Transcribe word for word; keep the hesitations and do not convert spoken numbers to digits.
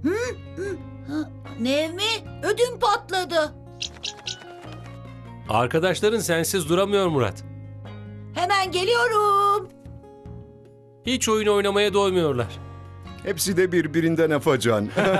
Nevmi, ödüm patladı. Arkadaşların sensiz duramıyor Murat. Hemen geliyorum. Hiç oyun oynamaya doymuyorlar. Hepsi de birbirinden afacan.